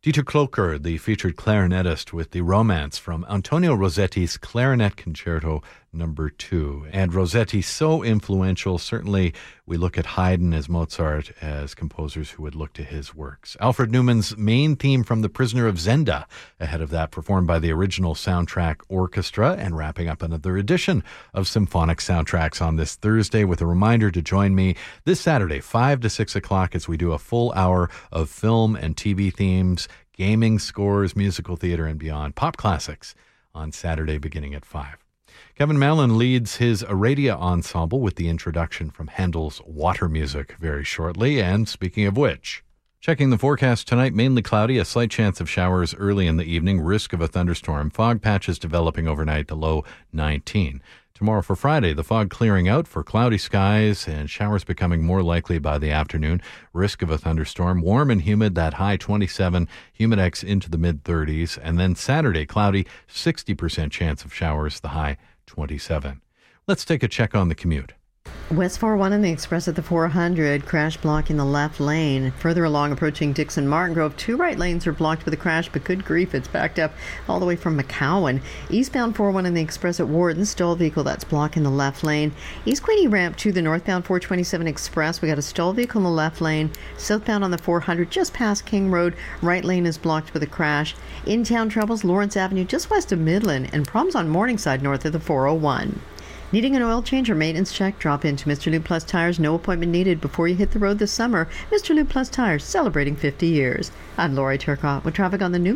Dieter Kloker, the featured clarinetist with the Romance from Antonio Rossetti's Clarinet Concerto No. 2. And Rossetti, so influential. Certainly, we look at Haydn as Mozart as composers who would look to his works. Alfred Newman's main theme from The Prisoner of Zenda, ahead of that performed by the original soundtrack orchestra, and wrapping up another edition of Symphonic Soundtracks on this Thursday with a reminder to join me this Saturday, 5 to 6 o'clock, as we do a full hour of film and TV themes, gaming scores, musical theater, and beyond. Pop classics on Saturday beginning at 5. Kevin Mallon leads his Aradia Ensemble with the introduction from Handel's Water Music very shortly. And speaking of which, checking the forecast tonight, mainly cloudy, a slight chance of showers early in the evening, risk of a thunderstorm, fog patches developing overnight, the low 19. Tomorrow for Friday, the fog clearing out for cloudy skies and showers becoming more likely by the afternoon. Risk of a thunderstorm. Warm and humid, that high 27, humidex into the mid-30s. And then Saturday, cloudy, 60% chance of showers, the high 27. Let's take a check on the commute. West 401 and the Express at the 400, crash blocking the left lane. Further along, approaching Dixon Martin Grove, two right lanes are blocked with a crash, but good grief, it's backed up all the way from McCowan. Eastbound 401 and the Express at Warden, stalled vehicle that's blocking the left lane. East Queenie ramp to the northbound 427 Express, we got a stalled vehicle in the left lane. Southbound on the 400, just past King Road, right lane is blocked with a crash. In-town troubles, Lawrence Avenue, just west of Midland, and problems on Morningside north of the 401. Needing an oil change or maintenance check? Drop into Mr. Lube Plus Tires. No appointment needed before you hit the road this summer. Mr. Lube Plus Tires, celebrating 50 years. I'm Lori Turcotte with traffic on the new